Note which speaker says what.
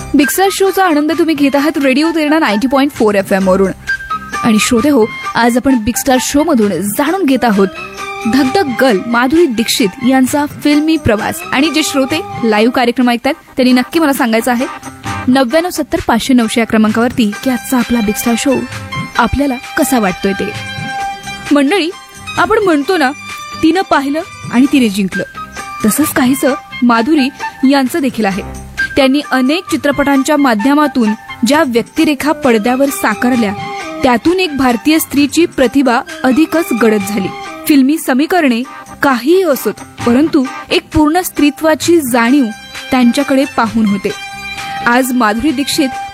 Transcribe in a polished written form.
Speaker 1: Big star शोचा आनंद तुम्ही घेत आहात रेडिओ तेरणा 90.4 FM वरून. आणि श्रोते हो, आज आपण बिग स्टार शो मधून जाणून घेत आहोत धगधग गर्ल माधुरी दीक्षित यांचा फिल्मी प्रवास. आणि जे श्रोते लाईव्ह कार्यक्रम ऐकतात त्यांनी नक्की मला सांगायचं आहे 9970-500-900 या क्रमांकावरती की आजचा आपला बिग स्टार शो आपल्याला कसा वाटतोय ते. मंडळी, आपण म्हणतो ना, तिनं पाहिलं आणि तिने जिंकलं. तसंच काहीसं माधुरी यांचं देखील आहे. त्यांनी अनेक चित्रपटांच्या माध्यमातून ज्या व्यक्तिरेखा पडद्यावर साकारल्या त्यातून एक भारतीय स्त्रीची प्रतिभा अधिकच गडद झाली. फिल्मी समीकरणे काहीही असोत, परंतु एक पूर्ण स्त्रीत्वाची जाणीव त्यांच्याकडे पाहून होते. आज माधुरी दीक्षित